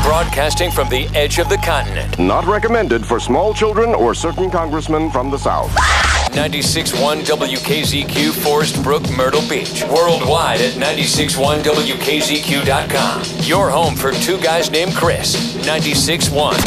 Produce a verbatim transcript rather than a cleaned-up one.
Broadcasting from the edge of the continent. Not recommended for small children or certain congressmen from the South. ninety-six point one W K Z Q, Forest Brook, Myrtle Beach. Worldwide at ninety-six point one W K Z Q dot com. Your home for two guys named Chris. ninety-six point one.